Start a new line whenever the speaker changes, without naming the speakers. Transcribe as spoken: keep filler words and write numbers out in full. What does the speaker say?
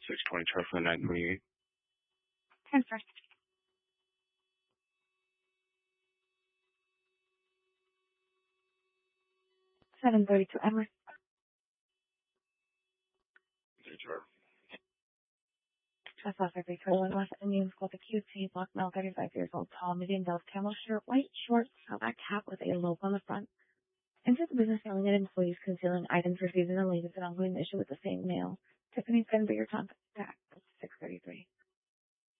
six twenty chart for the nine twenty-eight.
Transfer. seven thirty-two Emirates.
Chart.
Just off every one West Indian school, the Q T, black male, thirty-five years old, tall, medium build, camel shirt, white shorts, black hat with a logo on the front. Into the business yelling at employees, concealing items, refusing to leave. It's an ongoing issue with the same male. Tiffany's going to be your contact. six thirty-three.